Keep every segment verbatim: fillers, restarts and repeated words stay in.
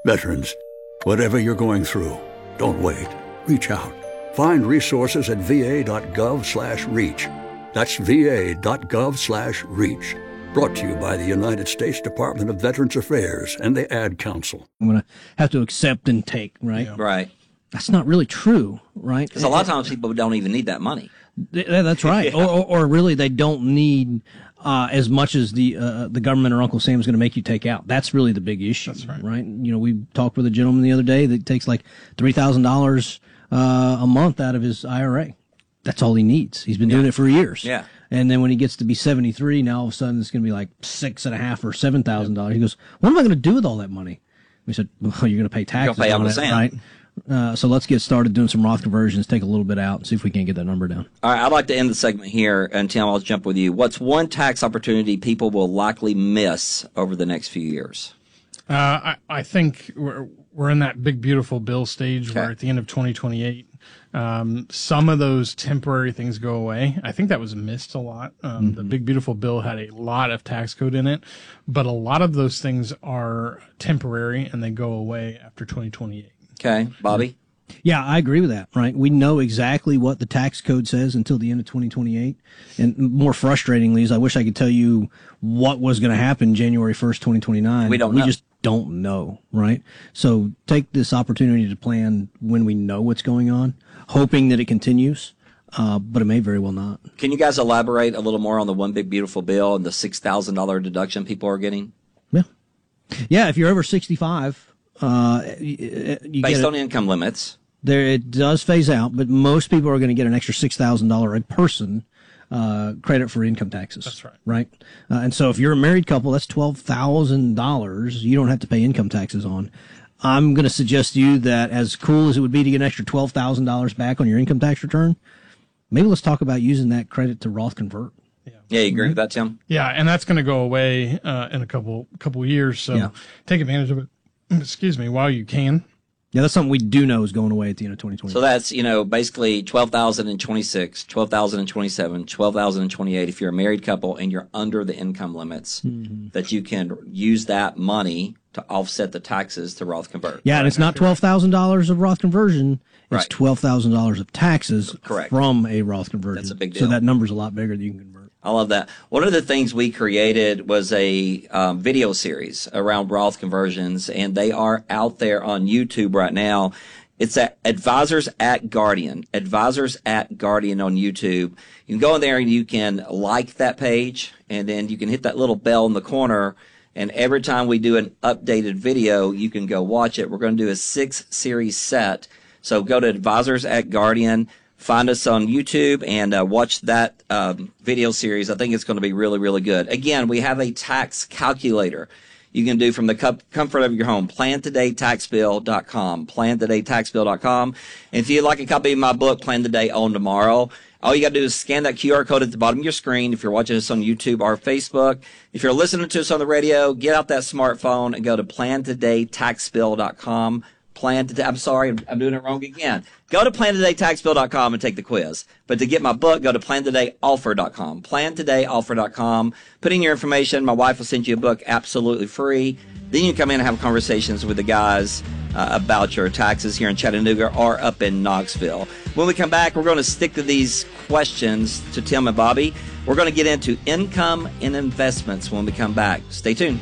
Veterans, whatever you're going through, don't wait. Reach out. Find resources at va.gov slash reach. That's va.gov slash reach. Brought to you by the United States Department of Veterans Affairs and the Ad Council. I'm going to have to accept and take, right? Yeah. Right. That's not really true, right? Because a lot of times people don't even need that money. That's right. yeah. or, or, or really they don't need uh, as much as the uh, the government or Uncle Sam is going to make you take out. That's really the big issue, That's right. right? You know, we talked with a gentleman the other day that takes like three thousand dollars uh, a month out of his I R A. That's all he needs. He's been doing yeah. it for years. Yeah. And then when he gets to be seventy-three, now all of a sudden it's going to be like six and a half or seven thousand dollars. He goes, "What am I going to do with all that money?" We said, "Well, you're going to pay taxes pay on Uncle it, Sam. right?" Uh, so let's get started doing some Roth conversions, take a little bit out, and see if we can't get that number down. All right, I'd like to end the segment here, and Tim, I'll jump with you. What's one tax opportunity people will likely miss over the next few years? Uh, I, I think we're, we're in that big, beautiful bill stage Okay. where at the end of twenty twenty-eight, um, some of those temporary things go away. I think that was missed a lot. Um, Mm-hmm. The big, beautiful bill had a lot of tax code in it, but a lot of those things are temporary and they go away after twenty twenty-eight. Okay, Bobby? Yeah, I agree with that, right? We know exactly what the tax code says until the end of twenty twenty-eight. And more frustratingly is I wish I could tell you what was going to happen January first, twenty twenty-nine. We don't we know. just don't know, right? So take this opportunity to plan when we know what's going on, hoping that it continues, uh, but it may very well not. Can you guys elaborate a little more on the one big, beautiful bill and the six thousand dollars deduction people are getting? Yeah. Yeah, if you're over sixty-five, uh, you, you Based get on income limits. There, it does phase out, but most people are going to get an extra six thousand dollars a person uh, credit for income taxes. That's right. Right? Uh, and so if you're a married couple, that's twelve thousand dollars you don't have to pay income taxes on. I'm going to suggest to you that as cool as it would be to get an extra twelve thousand dollars back on your income tax return, maybe let's talk about using that credit to Roth convert. Yeah, you agree with that, Tim? Yeah, and that's going to go away uh, in a couple couple years. So Yeah. take advantage of it. Excuse me, while you can. Yeah, that's something we do know is going away at the end of twenty twenty. So that's, you know, basically twelve thousand twenty-six, twelve thousand twenty-seven, twelve thousand twenty-eight if you're a married couple and you're under the income limits, mm-hmm. that you can use that money to offset the taxes to Roth convert. Yeah, and it's not twelve thousand dollars of Roth conversion. It's Right. twelve thousand dollars of taxes Correct. from a Roth conversion. That's a big So deal. that number's a lot bigger than you can convert. I love that. One of the things we created was a um, video series around Roth conversions, and they are out there on YouTube right now. It's at Advisors at Guardian, Advisors at Guardian on YouTube. You can go in there and you can like that page, and then you can hit that little bell in the corner, and every time we do an updated video, you can go watch it. We're going to do a six-series set. So go to Advisors at Guardian. Find us on YouTube and uh, watch that um, video series. I think it's going to be really, really good. Again, we have a tax calculator you can do from the com- comfort of your home. plan today tax bill dot com. plan today tax bill dot com. And if you'd like a copy of my book, Plan Today, Own Tomorrow, all you got to do is scan that Q R code at the bottom of your screen if you're watching us on YouTube or Facebook. If you're listening to us on the radio, get out that smartphone and go to plan today tax bill dot com. Plan today. I'm sorry, I'm doing it wrong again. Go to plan today tax bill dot com and take the quiz. But to get my book, go to plan today offer dot com. plan today offer dot com. Put in your information. My wife will send you a book absolutely free. Then you can come in and have conversations with the guys uh, about your taxes here in Chattanooga or up in Knoxville. When we come back, we're going to stick to these questions to Tim and Bobby. We're going to get into income and investments when we come back. Stay tuned.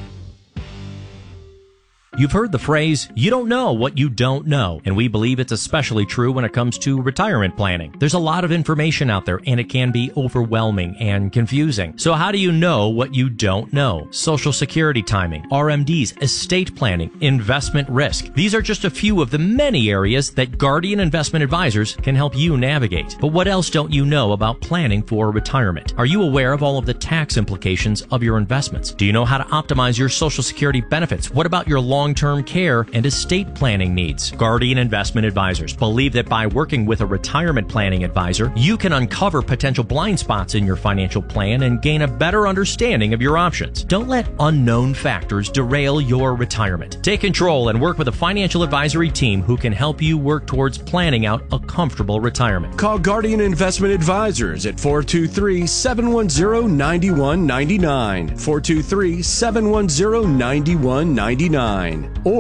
You've heard the phrase, you don't know what you don't know, and we believe it's especially true when it comes to retirement planning. There's a lot of information out there, and it can be overwhelming and confusing. So how do you know what you don't know? Social Security timing, R M Ds, estate planning, investment risk. These are just a few of the many areas that Guardian Investment Advisors can help you navigate. But what else don't you know about planning for retirement? Are you aware of all of the tax implications of your investments? Do you know how to optimize your Social Security benefits? What about your long long-term care and estate planning needs? Guardian Investment Advisors believe that by working with a retirement planning advisor, you can uncover potential blind spots in your financial plan and gain a better understanding of your options. Don't let unknown factors derail your retirement. Take control and work with a financial advisory team who can help you work towards planning out a comfortable retirement. Call Guardian Investment Advisors at four two three, seven one zero, nine one nine nine, four two three, seven one zero, nine one nine nine, or